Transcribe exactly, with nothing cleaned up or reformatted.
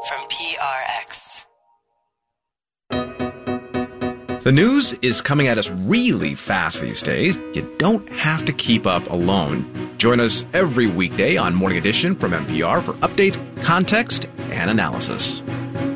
from P R X. The news is coming at us really fast these days. You don't have to keep up alone. Join us every weekday on Morning Edition from N P R for updates, context, and analysis.